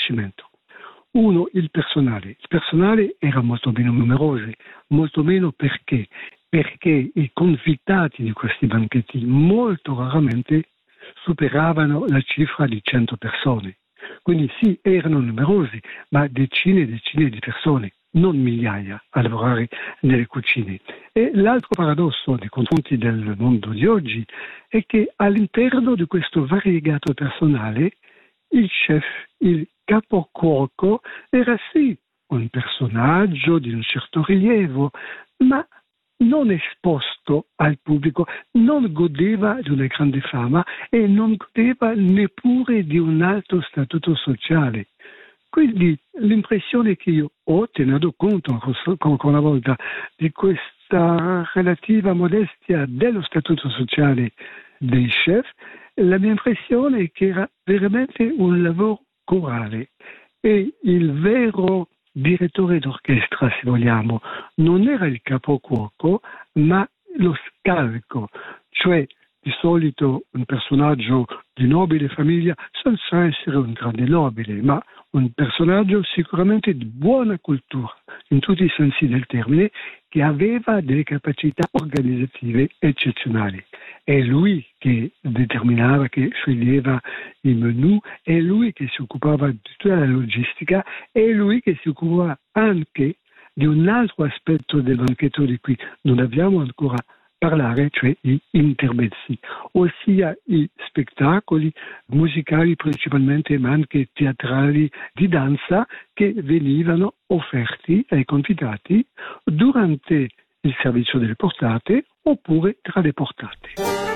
riconoscimento. Uno, il personale. Il personale era molto meno numeroso, molto meno perché i convitati di questi banchetti molto raramente superavano la cifra di 100 persone. Quindi sì, erano numerosi, ma decine e decine di persone, non migliaia, a lavorare nelle cucine. E l'altro paradosso nei confronti del mondo di oggi è che all'interno di questo variegato personale il chef, il capocuoco, era sì un personaggio di un certo rilievo, ma non esposto al pubblico, non godeva di una grande fama e non godeva neppure di un alto statuto sociale. Quindi l'impressione che io ho, tenendo conto ancora una volta di questa relativa modestia dello statuto sociale dei chef, la mia impressione è che era veramente un lavoro corale e il vero direttore d'orchestra, se vogliamo, non era il capocuoco, ma lo scalco, cioè di solito un personaggio di nobile famiglia senza essere un grande nobile, ma un personaggio sicuramente di buona cultura, in tutti i sensi del termine, che aveva delle capacità organizzative eccezionali. È lui che determinava, che sceglieva i menù, è lui che si occupava di tutta la logistica, è lui che si occupava anche di un altro aspetto del banchetto di cui non abbiamo ancora parlare, cioè gli intermezzi, ossia i spettacoli musicali principalmente, ma anche teatrali di danza che venivano offerti ai convitati durante il servizio delle portate oppure tra le portate.